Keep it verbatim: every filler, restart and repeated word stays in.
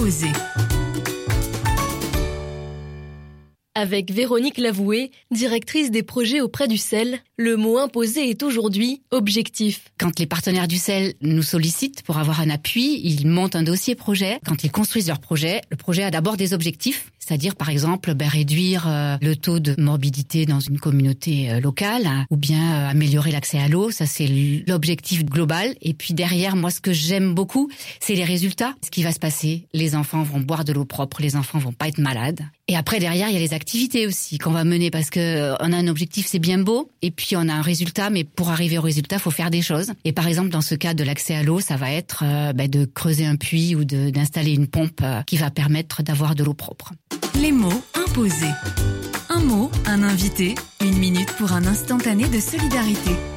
imposé. Avec Véronique Lavoué, directrice des projets auprès du C E L, le mot imposé est aujourd'hui objectif. Quand les partenaires du C E L nous sollicitent pour avoir un appui, ils montent un dossier projet. Quand ils construisent leur projet, le projet a d'abord des objectifs, c'est-à-dire par exemple ben, réduire euh, le taux de morbidité dans une communauté euh, locale, hein, ou bien euh, améliorer l'accès à l'eau. Ça c'est l'objectif global. Et puis derrière, moi ce que j'aime beaucoup, c'est les résultats. Ce qui va se passer, les enfants vont boire de l'eau propre, les enfants vont pas être malades. Et après derrière, il y a les activités aussi qu'on va mener parce que euh, on a un objectif, c'est bien beau, et puis on a un résultat, mais pour arriver au résultat, faut faire des choses. Et par exemple, dans ce cas de l'accès à l'eau, ça va être euh, ben, de creuser un puits ou de, d'installer une pompe euh, qui va permettre d'avoir de l'eau propre. Les mots imposés. Un mot, un invité, une minute pour un instantané de solidarité.